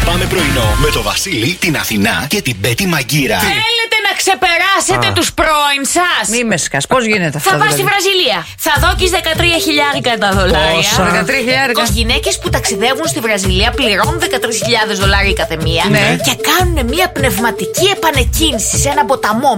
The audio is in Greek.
Πάμε πρωινό με το Βασίλη, την Αθηνά και την Πέτη Μαγκύρα. Θέλετε να ξεπεράσετε τους πρώην σας? Μη με σκάς, πώς γίνεται αυτό? Θα πας στη Βραζιλία. Θα δώκεις 13.000 τα δολάρια. Πόσα? 13.000. Οι γυναίκες που ταξιδεύουν στη Βραζιλία πληρώνουν 13.000 δολάρια κάθε μία. Ναι. Και κάνουν μια πνευματική επανεκκίνηση σε ένα ποταμό